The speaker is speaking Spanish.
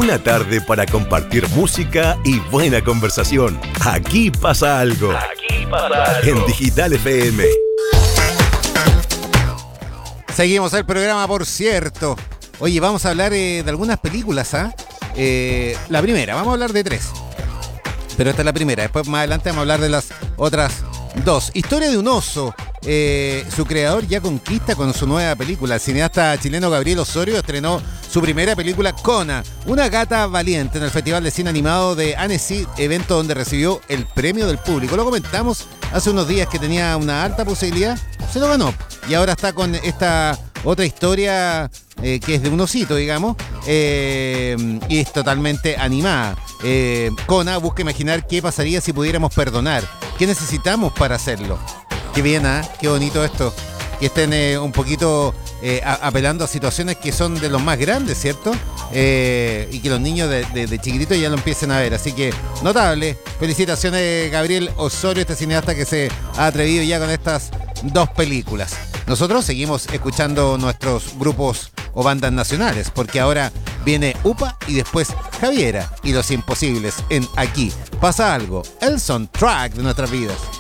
Una tarde para compartir música y buena conversación. Aquí pasa algo. Aquí pasa algo. En Digital FM. Seguimos el programa, por cierto. Oye, vamos a hablar de algunas películas, ¿ah? La primera, vamos a hablar de 3. Pero esta es la primera. Después, más adelante, vamos a hablar de las otras 2. Historia de un oso. Su creador ya conquista con su nueva película. El cineasta chileno Gabriel Osorio estrenó su primera película, Kona, una gata valiente, en el Festival de Cine Animado de Annecy, evento donde recibió el premio del público. Lo comentamos hace unos días que tenía una alta posibilidad, se lo ganó. Y ahora está con esta otra historia que es de un osito, digamos, y es totalmente animada. Kona busca imaginar qué pasaría si pudiéramos perdonar. ¿Qué necesitamos para hacerlo? Qué bien, ¿eh? Qué bonito esto. Que estén un poquito apelando a situaciones que son de los más grandes, ¿cierto? Y que los niños de chiquititos ya lo empiecen a ver. Así que, notable. Felicitaciones, Gabriel Osorio, este cineasta que se ha atrevido ya con estas 2 películas. Nosotros seguimos escuchando nuestros grupos o bandas nacionales, porque ahora viene UPA y después Javiera y Los Imposibles en Aquí Pasa Algo, el soundtrack de nuestras vidas.